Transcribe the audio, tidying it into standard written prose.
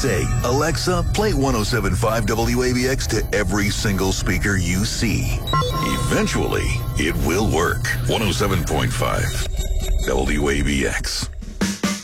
say, Alexa, play 107.5 WABX to every single speaker you see. Eventually, it will work. 107.5 WABX.